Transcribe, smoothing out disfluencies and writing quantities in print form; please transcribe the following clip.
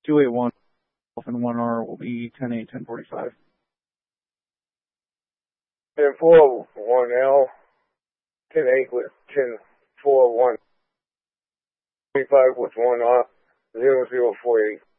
281 and 1R will be 10-8, 1045. 10-4, 1L, 10-8 with 10-4, 125 with 1R, 0048.